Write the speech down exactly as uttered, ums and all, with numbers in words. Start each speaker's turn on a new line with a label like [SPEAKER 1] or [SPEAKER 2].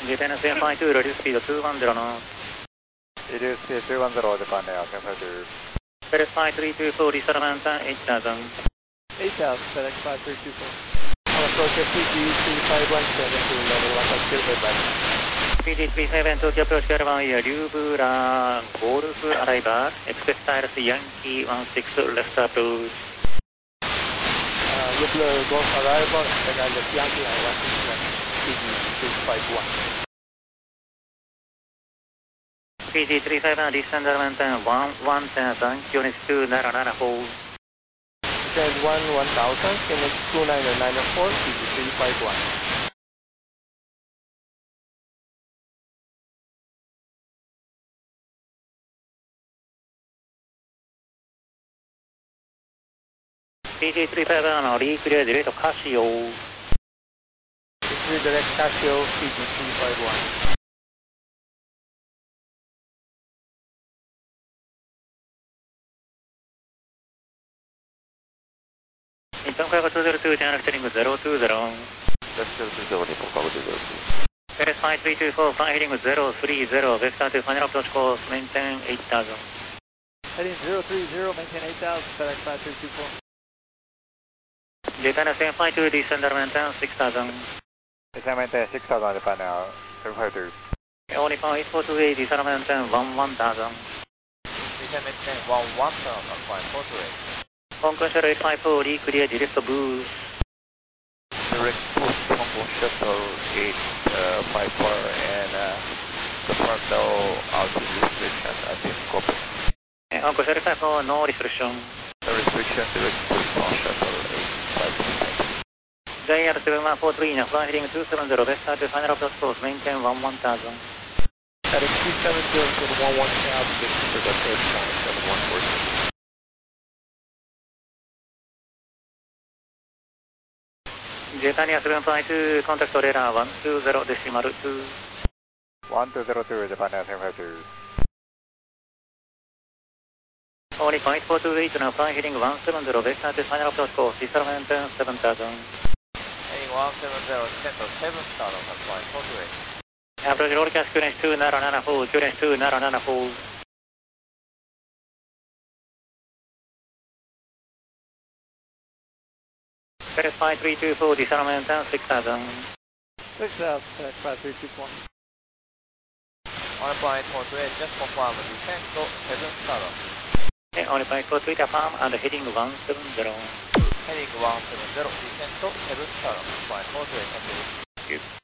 [SPEAKER 1] Japan S M five two, reduce speed two one zero knots.
[SPEAKER 2] Reduce speed two one zero, Japan Air seven five two.
[SPEAKER 1] FedEx five three two four, descend Mountain eight thousand.
[SPEAKER 3] eight thousand, FedEx five three two four. On approach at P G three five one seven to level one touch two, goodbye.
[SPEAKER 1] P G three five one, Tokyo approach Caravan Air, Ryubura, Golf, arrival, Express Tires, Yankee one six, left approach.
[SPEAKER 3] Uh, Ryubura, Golf, arrival, and then the Yankee one six left, P G three five one.
[SPEAKER 1] P G three five one, descend Mountain one one thousand, Q N H two nine nine four.
[SPEAKER 3] Descend one one thousand, Q N H two nine nine four, P G three five one.
[SPEAKER 1] P G three five one, reclear direct Casio.
[SPEAKER 3] Redirect Casio, P G three five one.
[SPEAKER 1] Incheon Cargo two zero two, channel steering zero two zero.
[SPEAKER 2] That's zero two zero, Nippon Cargo two zero two.
[SPEAKER 1] FedEx five three two four, flight heading zero three zero, vector to final approach course, maintain eight thousand.
[SPEAKER 3] Heading zero three zero, maintain eight thousand, FedEx five three two four.
[SPEAKER 1] Japan S M five two, descend maintain six thousand.
[SPEAKER 2] Descend maintain six thousand, Japan Air seven five two.
[SPEAKER 1] Only point eight four two eight, descend maintain one one thousand.
[SPEAKER 3] Descend maintain one one thousand, flight four two eight.
[SPEAKER 1] Hong Kong Shuttle eight five four, reclear direct boost.
[SPEAKER 2] Direct boost, Hong Kong Shuttle eight five four, and uh, confirm no altitude restriction at this corporate.
[SPEAKER 1] Hong Kong Shuttle eight five four, no restriction.
[SPEAKER 2] No restriction, direct boost, Hong Kong Shuttle eight five four.
[SPEAKER 1] J R seven one four three, flight heading two seven zero, vector to final approach course, maintain one one thousand.
[SPEAKER 3] FedEx two seven zero to the one one thousand, this is for the third point, seven one four six.
[SPEAKER 1] Japan Air seven five two, contact radar one two zero decimal two.
[SPEAKER 2] one two zero two, Japan Air seven five two.
[SPEAKER 1] Only point four two eight, now flight heading one seven zero, vector to final approach course, descend maintain seven thousand.
[SPEAKER 3] Heading one seven zero, descend to seven thousand, flight four two eight.
[SPEAKER 1] Approach broadcast Q N H two nine nine four, Q N H two nine nine four. FedEx five three two four, descend maintain six thousand.
[SPEAKER 3] six thousand, FedEx five three two four. On point four two eight, just confirm descend to seven thousand.
[SPEAKER 1] Okay, only point four three confirm and heading one seven zero.
[SPEAKER 3] Heading one seven zero, descend to seven thousand, flight four two eight, thank you.
[SPEAKER 1] Thank you.